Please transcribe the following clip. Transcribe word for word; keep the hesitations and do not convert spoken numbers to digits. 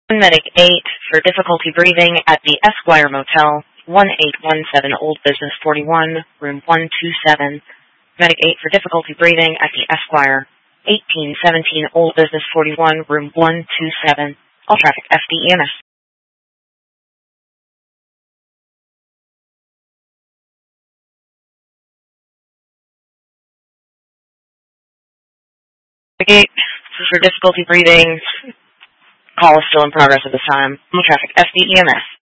Medic eight for difficulty breathing at the Esquire Motel, one eight one seven Old Business forty-one, room one two seven. Medic eight for difficulty breathing at the Esquire, eighteen seventeen Old Business forty-one, room one two seven. All traffic F D E M S. Medic eight for difficulty breathing. Call is still in progress at this time. All traffic F D E M S.